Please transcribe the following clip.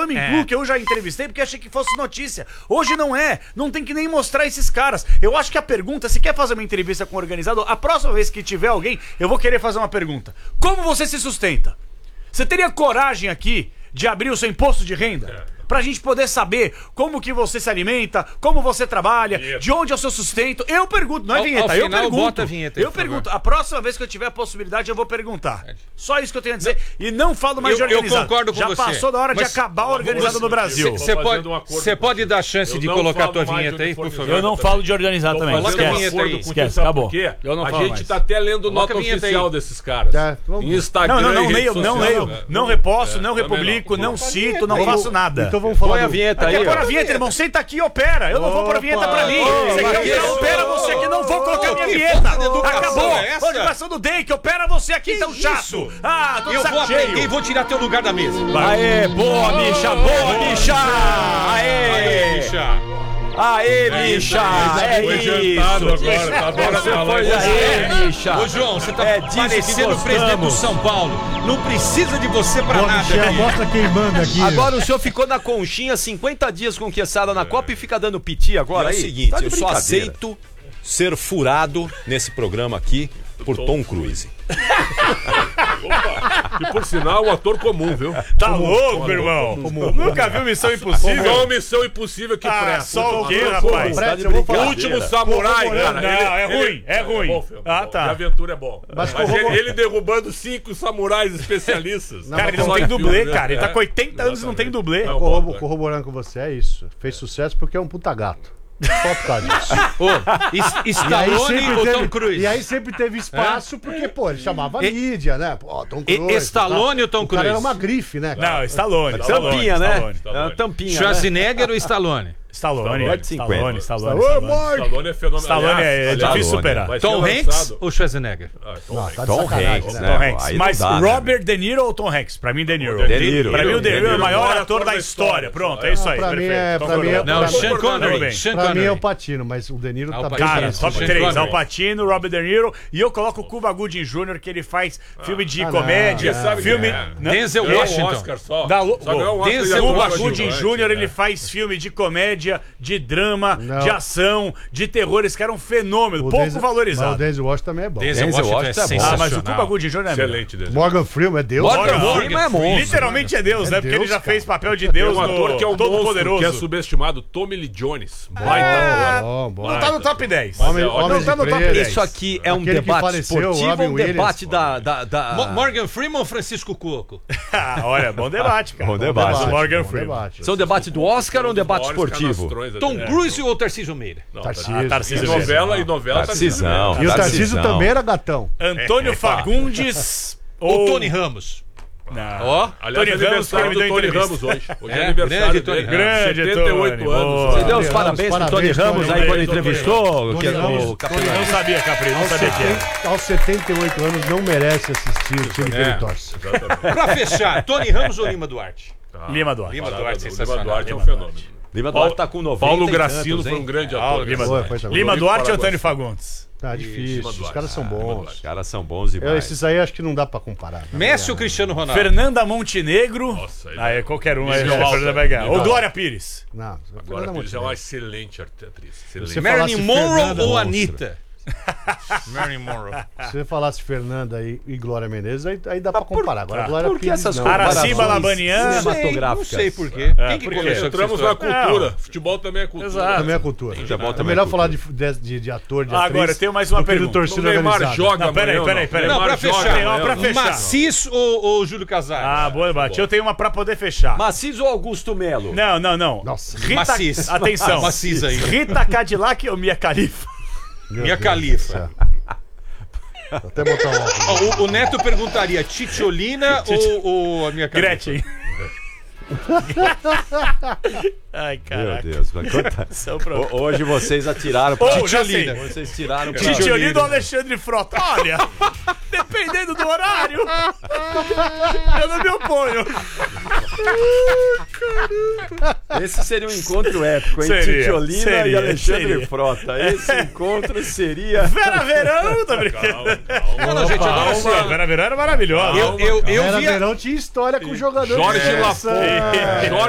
me incluo, que eu já entrevistei porque achei que fosse notícia. Hoje não é. Não tem que nem mostrar esses caras. Eu acho que a pergunta, se quer fazer uma entrevista com o organizador, a próxima vez que tiver alguém, eu vou querer fazer uma pergunta. Como você se sustenta? Você teria coragem aqui de abrir o seu imposto de renda? Pra gente poder saber como que você se alimenta, como você trabalha, de onde é o seu sustento. Eu pergunto, não é vinheta, eu pergunto. Bota a vinheta aí, eu pergunto. A próxima vez que eu tiver a possibilidade, eu vou perguntar. Só isso que eu tenho a dizer. E não falo mais de organizado. Eu concordo com Já você. Já passou da hora de acabar o organizado no Brasil. Você pode dar chance de colocar a tua vinheta aí, por favor? Eu não falo de organizado também. Coloca a vinheta aí. Esquece, acabou. A gente tá até lendo nota oficial desses caras. Em Instagram. Não leio, não reposto, não republico, não cito, não faço nada. Então vamos falar a vinheta aí. Quer pôr a vinheta, irmão? Senta aqui e opera. Eu não vou pôr a vinheta pra mim. Você quer opera você aqui, não vou colocar minha vinheta. Acabou. A educação do Day, que opera você aqui, tão chato. Ah, tô Eu vou cheio. aprender e vou tirar teu lugar da mesa. Aê, boa, bicha, boa, bicha. Aê, bicha. Aê, bicha. É isso. Agora Você foi aí, bicha. Ô, João, você tá disso parecendo que o presidente do gostamos. São Paulo. Não precisa de você pra nada. Michel, mostra quem manda aqui. Agora o senhor ficou na conchinha 50 dias com Quesada na Copa e fica dando piti agora É aí? o seguinte, Tá de eu só brincadeira. aceito ser furado nesse programa aqui por Tom Cruise. E por sinal, um ator comum, viu? Tá louco, meu irmão? Nunca viu Missão Impossível? Só uma Missão Impossível que presta. Só o quê, rapaz? O Último Samurai, cara. Não, é ruim. Bom filme. Ah, tá. De aventura é bom. Mas ele derrubando 5 samurais especialistas. Cara, ele não tem dublê, cara. Ele tá com 80 anos e não tem dublê. Corroborando com você, é isso. Fez sucesso porque é um puta gato. Só por causa disso. Stallone ou Tom Cruise? E aí sempre teve espaço porque, pô, ele chamava mídia, né? Pô, Tom Cruise. Stallone ou Tom O cara Cruise? era uma grife, né? Não, Stallone. Tampinha, né? Stallone. É uma tampinha, né? Schwarzenegger ou Stallone? Stallone. Pode 50. Stallone. Stallone é fenomenal. Stallone é difícil superar. vai Tom ser Hanks lançado- ou Schwarzenegger? Não, tá de Tom sacanagem, Hanks, né? né? Tom Hanks. Aí não Mas dá, né? Robert De Niro ou Tom Hanks? Pra mim, De Niro. De Niro. Pra mim, o De Niro é o maior maior ator da história. Pronto, é isso aí. Pra mim perfeito. pra mim é- Não, pra- Sean Tudo Connery. bem. Sean Pra mim é Connery. o Patino, mas o De Niro tá bem Cara, difícil. top Sean 3, Connery. Al Pacino, Robert De Niro. E eu coloco o Cuba Gooding Jr., que ele faz filme de comédia. Sabe Filme. quem é? Não, Denzel Ganhou um Washington. Oscar só. Só ganhou um Oscar Denzel e Cuba ator Gooding coadjuvante, Jr., ele né? faz filme de comédia, de drama, Não. de ação, de terror. Esse cara é um fenômeno, pouco Mas o valorizado. Denzel Washington também é bom. Denzel Denzel Washington é Washington é bom. sensacional. Mas o Cuba Gooding Jr. é melhor. Excelente dele. Morgan Freeman é Deus. Morgan cara. Freeman é monstro. Literalmente é Deus, né? Porque Deus, ele já cara. fez papel de Tem Deus um ator que é um Todo monstro, Poderoso. que é subestimado, Tommy Lee Jones. Baita Bom, bom. Não tá no top 10. Homem- Não Homens tá no de top Preto. 10. Isso aqui é um Aquele que debate faleceu, esportivo Robin ou um Williams. debate da... Morgan Freeman ou Francisco Coco? Ah, olha, bom debate, cara. Bom debate. Do Morgan Bom Freeman. debate. São debate do Oscar ou um debate maiores esportivo? canastrões Tom até. Cruise ou Tarcísio Meira? Não, Tarcísio. Tarcísio. E novela Tarcisão. E o Tarcísio Tarcisão. também era gatão. Antônio Fagundes Ou Tony Ramos? Não. Ó, Aliás, Tony é Ramos, aniversário que do ele me Tony deu Ramos hoje. Hoje é É, aniversário grande dele. Tony Grande 78 Tony, anos. boa. Você deu os Tony parabéns pro Ramos, Tony parabéns, Ramos Tony aí quando Ramos, entrevistou Tony Ramos. o Capitão. Não sabia, Capri, não sabia que era. Aos 78 anos não merece assistir o time que ele torce. pra fechar, Tony Ramos ou Lima Duarte? Lima Duarte. Lima Parada Duarte, do Lima sensacional. Duarte é um Lima fenômeno. Lima Duarte tá com 90 Paulo e Gracilo tantos, foi um hein? grande Ah, ator. Lima Foi, Duarte. foi também. Lima Duarte ou Paraguai. Antônio Fagundes? Tá difícil. Os Duarte. caras são bons. Os caras são bons demais. Esses aí acho que não dá pra comparar. Messi ou Cristiano Ronaldo? Fernanda Montenegro. Nossa, ele Ah, é qualquer um. Aí Nível a alto, Fernanda vai ganhar. nível Ou alto. Glória Pires. Não, Agora Fernanda ele já é uma Montenegro. excelente atriz. Excelente. Você Marilyn falasse Monroe Fernanda, ou monstro. Anitta? Marilyn Monroe. Se você falasse Fernanda e Glória Menezes, aí dá pra comparar. Agora, Glória Por que Pires, essas não. Araciba Labanian. cinematográficas? Não sei por quê. Quem que por quê? começou com essa Entramos na história? cultura. Futebol também é cultura. Exato. Também é cultura. Futebol É também melhor é falar cultura. de ator, de Ah, atriz. agora eu tenho mais uma do que do pergunta. O torcida Neymar organizada. joga Não, peraí, amanhã, peraí. Não, pra Neymar joga fechar. amanhã, pra não. fechar. Macis ou Júlio Casares? Ah, boa debate. Eu tenho uma pra poder fechar. Macis ou Augusto Melo? Não. Nossa. Rita, Macis. atenção. Macis aí. Rita Cadillac ou Mia Khalifa? Meu Minha Deus Califa. do céu. Vou até botar um óculos. Ó, o Neto perguntaria Titiolina ou a minha Califa? Gretchen. Ai, Meu caraca. Deus. Mas quanta- São pro... Hoje vocês atiraram Ô, pra... já sei. Vocês tiraram pra... Titiolina ou Alexandre Frota? Olha, dependendo do horário, eu não me oponho. Esse seria um encontro épico, hein? Seria, Titiolina e seria, Alexandre seria. Frota. Esse encontro seria... Vera Verão, tá brincando? Não, gente, agora sim. Não, Vera Verão era maravilhosa. Eu Vera vi a... Verão tinha história com o jogador. Jorge de Lafont. seleção.